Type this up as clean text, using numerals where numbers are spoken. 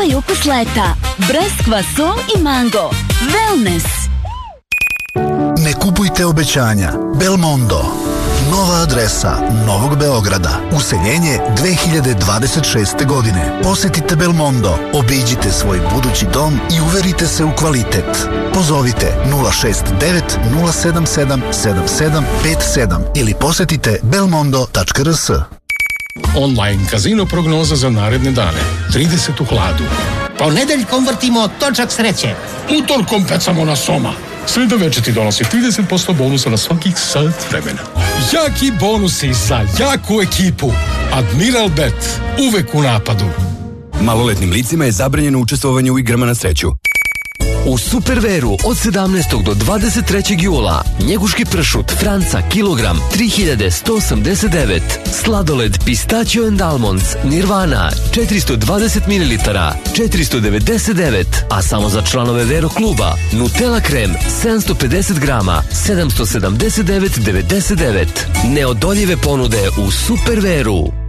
Uživaj ukus leta. Breskva, sol i mango. Wellness. Ne kupujte obećanja. Belmondo. Nova adresa Novog Beograda. Useljenje 2026. godine. Posetite Belmondo, obiđite svoj budući dom i uverite se u kvalitet. Pozovite 069 077 7757 ili posetite belmondo.rs. Online kazino prognoza za naredne dane. 30 u hladu. Ponedeljkom vrtimo točak sreće. Utorkom pecamo na soma. Sreda veče ti donosi 30% bonusa na svakih sat vremena. Jaki bonusi za jaku ekipu. Admiral Bet. Uvek u napadu. Maloletnim licima je zabranjeno učestvovanje u igrama na sreću. U Superveru od 17. do 23. jula njeguški pršut Franca kilogram 3189, sladoled Pistachio and Almonds Nirvana 420 ml 499, a samo za članove Vero kluba Nutella krem 750 grama 779,99. Neodoljive ponude u Superveru.